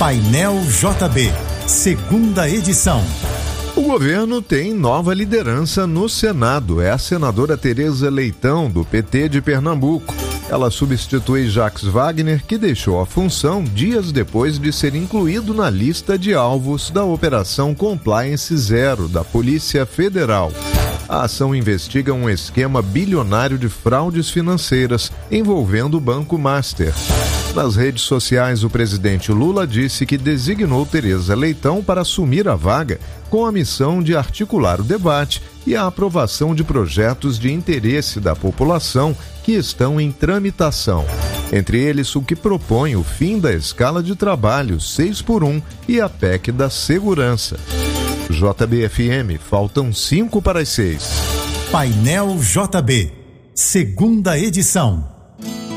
Painel JB, segunda edição. O governo tem nova liderança no Senado. É a senadora Tereza Leitão, do PT de Pernambuco. Ela substitui Jacques Wagner, que deixou a função dias depois de ser incluído na lista de alvos da Operação Compliance Zero da Polícia Federal. A ação investiga um esquema bilionário de fraudes financeiras envolvendo o Banco Master. Nas redes sociais, o presidente Lula disse que designou Tereza Leitão para assumir a vaga com a missão de articular o debate e a aprovação de projetos de interesse da população que estão em tramitação. Entre eles, o que propõe o fim da escala de trabalho 6x1 e a PEC da segurança. JBFM, faltam 5 para as 6. Painel JB, segunda edição.